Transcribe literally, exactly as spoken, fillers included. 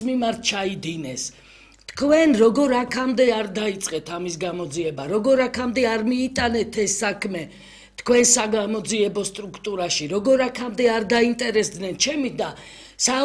მიმართ ჩაიდინეს. თქვენ როგორ აქამდე არ დაიწყეთ ამის გამოძიება, როგორ აქამდე არ მიიტანეთ ეს საქმე თქვენ საგამოძიებო სტრუქტურაში, როგორ აქამდე არ დაინტერესდნენ ჩემი და